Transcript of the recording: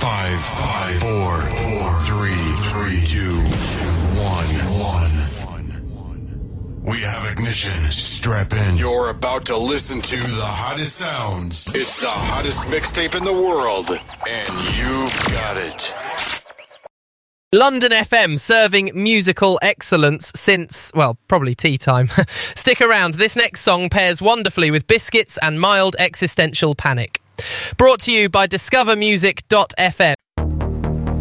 5, 4, 3, 2, 1. We have ignition. Strap in. You're about to listen to the hottest sounds. It's the hottest mixtape in the world, and you've got it. London FM, serving musical excellence since, well, probably tea time. Stick around. This next song pairs wonderfully with Biscuits and Mild Existential Panic. Brought to you by discovermusic.fm.